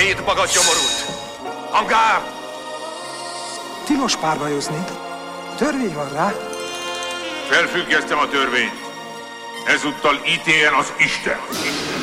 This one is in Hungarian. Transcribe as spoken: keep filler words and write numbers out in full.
Szét magad, gyomorult! Hangár! Tilos párbajozni. Törvény van rá. Felfüggesztem a törvényt. Ezúttal ítéljen az Isten.